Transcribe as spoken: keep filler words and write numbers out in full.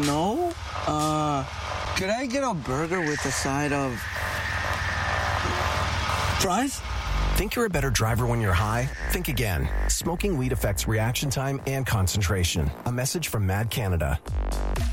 no. Uh, could I get a burger with a side of fries? Think you're a better driver when you're high? Think again. Smoking weed affects reaction time and concentration. A message from Mad Canada.